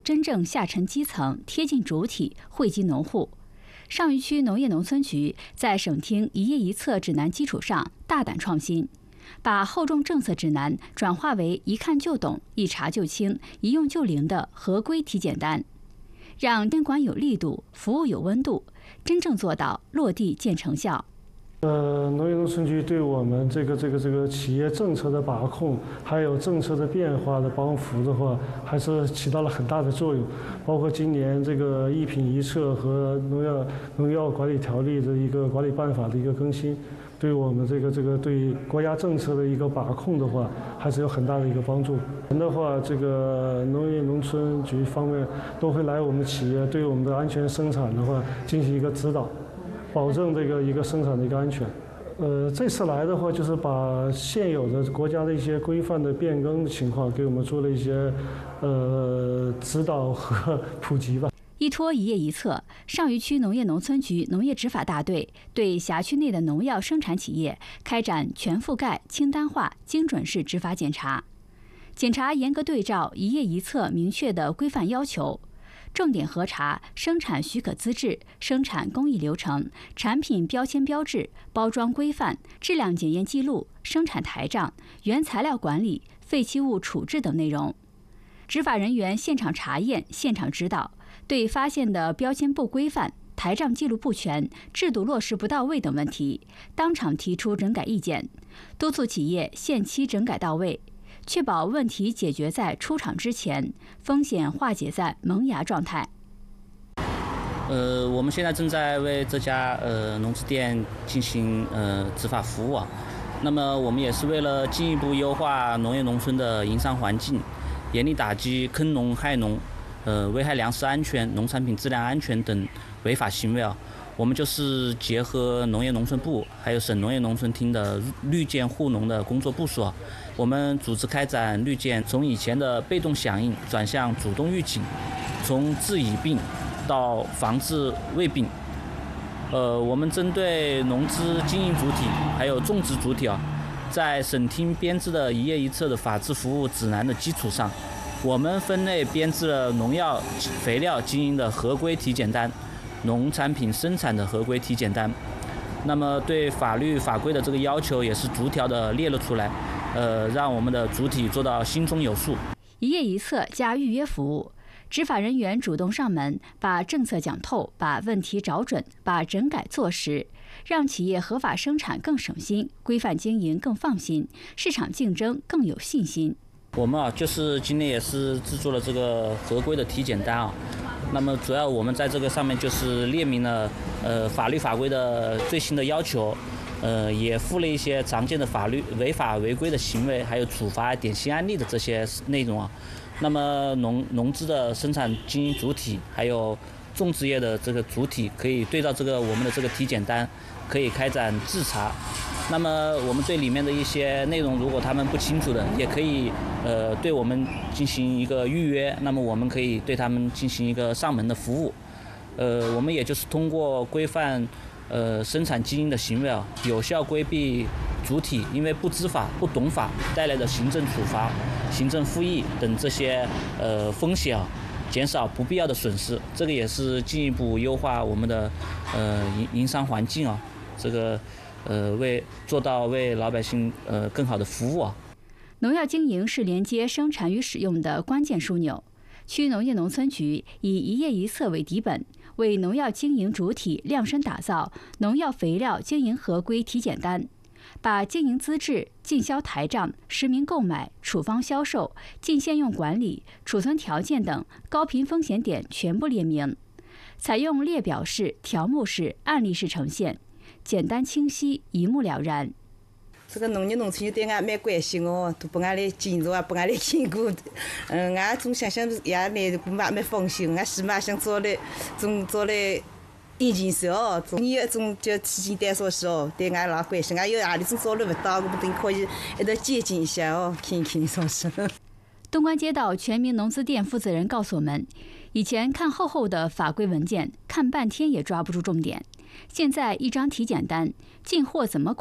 真正下沉基层，贴近主体，惠及农户。上虞区农业农村局在省厅一页一册指南基础上大胆创新，把厚重政策指南转化为一看就懂、一查就清、一用就灵的合规体检单，让监管有力度，服务有温度，真正做到落地见成效。 农业农村局对我们这个企业政策的把控，还有政策的变化的帮扶的话，还是起到了很大的作用。包括今年这个一品一策和农药管理条例的一个管理办法的一个更新，对我们这个对国家政策的一个把控的话，还是有很大的一个帮助。的话，这个农业农村局方面都会来我们企业对我们的安全生产的话进行一个指导。保证这个一个生产的一个安全。这次来的话，就是把现有的国家的一些规范的变更的情况，给我们做了一些指导和普及吧。 依托一页一册，上虞区农业农村局农业执法大队对辖区内的农药生产企业开展全覆盖、清单化、精准式执法检查，检查严格对照一页一册明确的规范要求。重点核查生产许可资质、生产工艺流程、产品标签标志、包装规范、质量检验记录、生产台账、原材料管理、废弃物处置等内容。执法人员现场查验、现场指导，对发现的标签不规范、台账记录不全、制度落实不到位等问题，当场提出整改意见，督促企业限期整改到位。确保问题解决在出厂之前，风险化解在萌芽状态。 我们现在正在为这家农资店进行执法服务啊。那么我们也是为了进一步优化农业农村的营商环境，严厉打击坑农害农、危害粮食安全、农产品质量安全等违法行为啊。我们就是结合农业农村部还有省农业农村厅的绿建护农的工作部署啊，我们组织开展绿建，从以前的被动响应转向主动预警，从治已病到防治未病。我们针对农资经营主体还有种植主体啊，在省厅编制的一页一册的法治服务指南的基础上，我们分类编制了农药、肥料经营的合规体检单、农产品生产的合规体检单。那么对法律法规的这个要求也是逐条的列了出来，让我们的主体做到心中有数。 一页一册加预约服务，执法人员主动上门，把政策讲透，把问题找准，把整改做实，让企业合法生产更省心，规范经营更放心，市场竞争更有信心。 我们就是今年也是制作了这个合规的体检单啊。那么主要我们在这个上面就是列明了法律法规的最新的要求，也附了一些常见的法律违法违规的行为，还有处罚典型案例的这些内容啊。那么农资的生产经营主体还有种植业的这个主体可以对照这个我们的这个体检单，可以开展自查。那么我们对里面的一些内容，如果他们不清楚的，也可以对我们进行一个预约，那么我们可以对他们进行一个上门的服务。我们也就是通过规范生产经营的行为啊，有效规避主体因为不知法不懂法带来的行政处罚、行政复议等这些风险啊，减少不必要的损失。这个也是进一步优化我们的营商环境啊，这个做到为老百姓更好的服务啊。 农药经营是连接生产与使用的关键枢纽。区农业农村局以一页一册为底本，为农药经营主体量身打造农药肥料经营合规体检单，把经营资质、进销台账、实名购买、处方销售、进限用管理、储存条件等高频风险点全部列明，采用列表式、条目式、案例式呈现，简单清晰，一目了然。 这个农业农村对俺蛮关心哦，都帮俺来介绍，帮俺来评估。俺总想也来蛮放心，俺起码想做来研究些哦，你种就体检单说是哦，对俺老关心，俺有哪里种找了不到，我们都可以一道借鉴一下哦，看看说是。 东关街道全民农资店负责人告诉我们，以前看厚厚的法规文件，看半天也抓不住重点。现在一张体检单，进货怎么